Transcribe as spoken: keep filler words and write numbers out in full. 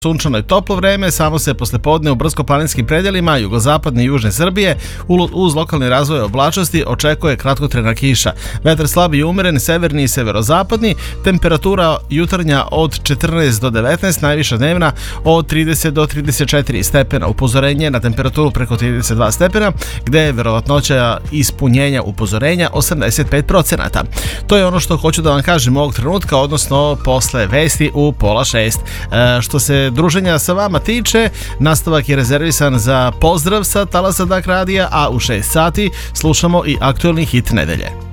Sunčano i toplo vreme, samo se poslepodne u brdsko-planinskim predelima jugozapadne i južne Srbije uz lokalni razvoj oblačnosti očekuje kratkotrajna kiša. Vetar slab i umeren, severni i severozapadni, temperatura jutarnja od četrnaest do devetnaest, najviša dnevna od trideset do trideset četiri stepena. Upozorenje na temperaturu preko trideset dva stepena, gde je verovatnoća ispunjenja upozorenja osamdeset pet procenata. To je ono što hoću da vam kažem ovog trenutka, odnosno posle vesti u pola šest. E, što se druženja sa vama tiče, nastavak je rezervisan za pozdrav sa Talasa Dak radija, a u šest sati slušamo i aktuelni hit nedelje.